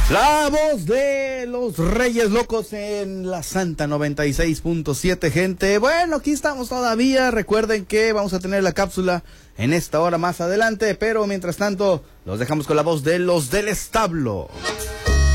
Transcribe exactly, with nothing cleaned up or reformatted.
La voz de los Reyes Locos en la Santa noventa y seis punto siete, gente. Bueno, aquí estamos todavía. Recuerden que vamos a tener la cápsula en esta hora más adelante, pero mientras tanto, los dejamos con la voz de los del establo.